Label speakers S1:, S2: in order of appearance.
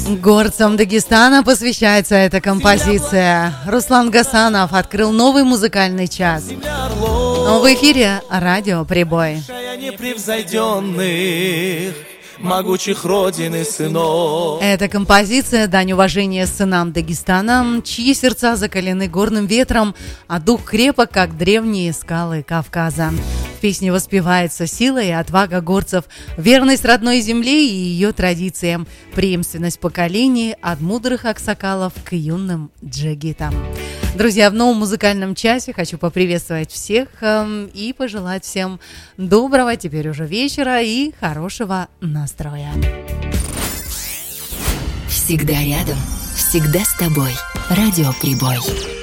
S1: Горцам Дагестана посвящается эта композиция. Руслан Гасанов открыл новый музыкальный час. В эфире радио «Прибой».
S2: Могучих родины сынов.
S1: Эта композиция — дань уважения сынам Дагестана, чьи сердца закалены горным ветром, а дух крепок, как древние скалы Кавказа. В песне воспевается сила и отвага горцев, верность родной земле и ее традициям, преемственность поколений от мудрых аксакалов к юным джигитам. Друзья, в новом музыкальном часе хочу поприветствовать всех и пожелать всем доброго теперь уже вечера и хорошего настроя.
S3: Всегда рядом, всегда с тобой. Радио «Прибой».